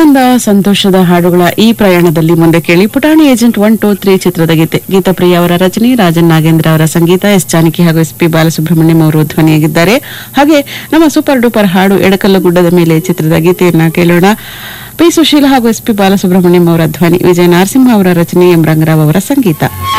ಆನಂದ ಸಂತೋಷದ ಹಾಡುಗಳ ಈ ಪ್ರಯಾಣದಲ್ಲಿ ಮುಂದೆ ಕೇಳಿ ಪುಟಾಣಿ ಏಜೆಂಟ್ 1, 2, 3 ಚಿತ್ರದ ಗೀತೆ. ಗೀತಾಪ್ರಿಯ ಅವರ ರಚನೆ, ರಾಜನ್ ನಾಗೇಂದ್ರ ಅವರ ಸಂಗೀತ, ಎಸ್ ಜಾನಕಿ ಹಾಗೂ ಎಸ್ ಪಿ ಬಾಲಸುಬ್ರಹ್ಮಣ್ಯಂ ಅವರು ಧ್ವನಿಯಾಗಿದ್ದಾರೆ. ಹಾಗೆ ನಮ್ಮ ಸೂಪರ್ ಡೂಪರ್ ಹಾಡು ಎಡಕಲ್ಲು ಗುಡ್ಡದ ಮೇಲೆ ಚಿತ್ರದ ಗೀತೆಯನ್ನ ಕೇಳೋಣ. ಪಿ ಸುಶೀಲ ಹಾಗೂ ಎಸ್ ಪಿ ಬಾಲಸುಬ್ರಹ್ಮಣ್ಯಂ ಅವರ ಧ್ವನಿ, ವಿಜಯ ನರಸಿಂಹ ಅವರ ರಚನೆ, ಎಂ ರಂಗರಾವ್ ಅವರ ಸಂಗೀತ.